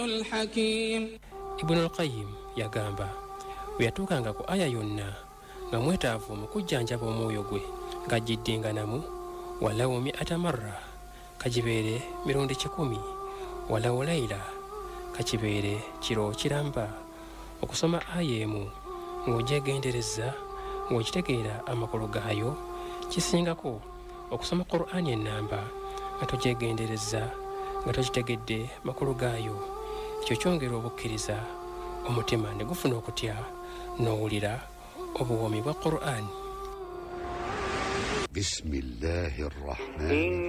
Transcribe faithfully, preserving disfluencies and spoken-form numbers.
الحكيم. Ibn al-Qayyim yagamba bweyatuukanga ku aya yonna nga mwetaavu mu kujjanjaba omwoyo gwe ng'agiddinganamu walawo mi'ata marra kagibeere mirundi kikumi walawo layla kakibeere kiro kiramba okusoma aya emu ng'ogyegendereza ng'okitegeera amakulu gaayo kisingako okusoma Qur'ani ennamba nga togyegendereza nga tokitegedde makulu gaayo. Ekyo kyongera obukkiriza omutima ne gufuna okutya n'owulira obuwoomi bwa Qur'ani. Bismillahir Rahmanir